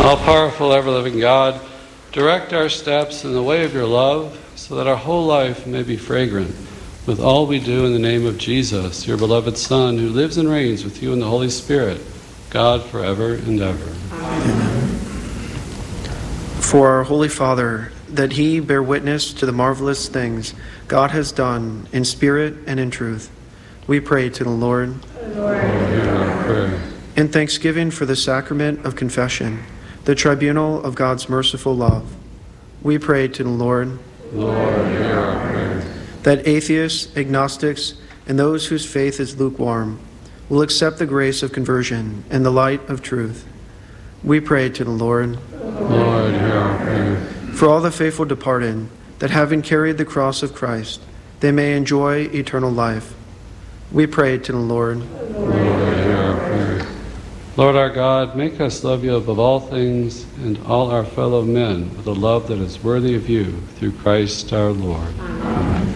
All-powerful, ever-living God, direct our steps in the way of your love, so that our whole life may be fragrant with all we do in the name of Jesus, your beloved Son, who lives and reigns with you in the Holy Spirit, God forever and ever. Amen. For our Holy Father, that he bear witness to the marvelous things God has done in spirit and in truth, we pray to the Lord. Lord, hear our prayer. In thanksgiving for the sacrament of confession, the tribunal of God's merciful love, we pray to the Lord. Lord, hear our prayer. That atheists, agnostics, and those whose faith is lukewarm will accept the grace of conversion and the light of truth, we pray to the Lord. Lord, hear our prayer. For all the faithful departed, that having carried the cross of Christ, they may enjoy eternal life, we pray to the Lord. Lord, hear our prayer. Lord our God, make us love you above all things and all our fellow men with a love that is worthy of you, through Christ our Lord. Amen.